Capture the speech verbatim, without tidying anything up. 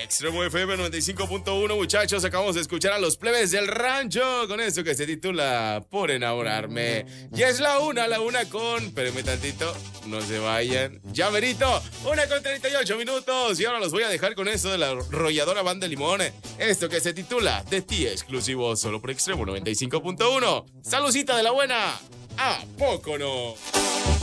Extremo F M noventa y cinco punto uno, muchachos. Acabamos de escuchar a los plebes del rancho con esto que se titula Por enamorarme. Ya es la una, la una con... Espérenme tantito, no se vayan. Ya merito, una con treinta y ocho minutos. Y ahora los voy a dejar con esto de la arrolladora Banda Limón. Esto que se titula De ti exclusivo, solo por Extremo noventa y cinco punto uno. Salucita de la buena. ¿A poco no?